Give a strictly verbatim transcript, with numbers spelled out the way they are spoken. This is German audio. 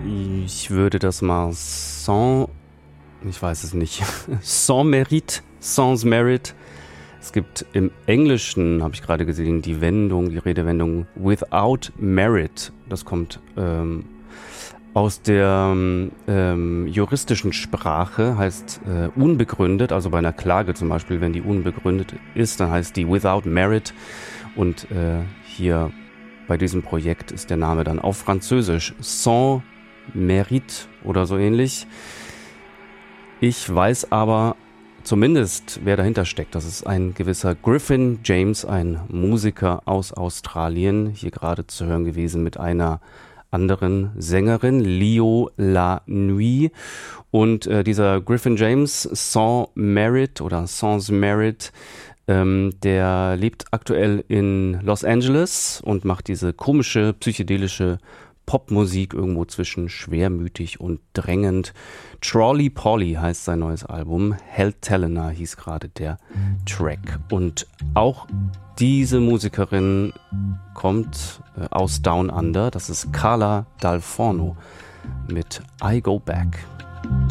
Ich würde das mal sans, ich weiß es nicht, sans mérite, sans merit. Es gibt im Englischen, habe ich gerade gesehen, die Wendung, die Redewendung without merit. Das kommt ähm, aus der ähm, juristischen Sprache, heißt äh, unbegründet, also bei einer Klage zum Beispiel, wenn die unbegründet ist, dann heißt die without merit. Und äh, hier bei diesem Projekt ist der Name dann auf Französisch sans mérite oder so ähnlich. Ich weiß aber zumindest, wer dahinter steckt. Das ist ein gewisser Griffin James, ein Musiker aus Australien, hier gerade zu hören gewesen mit einer anderen Sängerin, Leo La Nuit. Und äh, dieser Griffin James, Sans Merit oder Sans Merit, ähm, der lebt aktuell in Los Angeles und macht diese komische, psychedelische Popmusik irgendwo zwischen schwermütig und drängend. Trolley Polly heißt sein neues Album. Hell Telena hieß gerade der Track. Und auch diese Musikerin kommt äh, aus Down Under. Das ist Carla Dal Forno mit I Go Back.